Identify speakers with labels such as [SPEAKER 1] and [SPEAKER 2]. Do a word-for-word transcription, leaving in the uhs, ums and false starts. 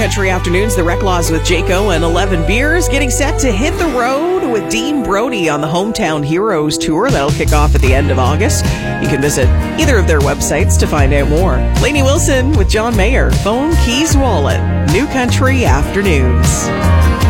[SPEAKER 1] Country Afternoons, the Rec Laws with Jayco and eleven Beers, getting set to hit the road with Dean Brody on the Hometown Heroes Tour. That'll kick off at the end of August. You can visit either of their websites to find out more. Lainey Wilson with John Mayer, Phone Keys Wallet, New Country Afternoons.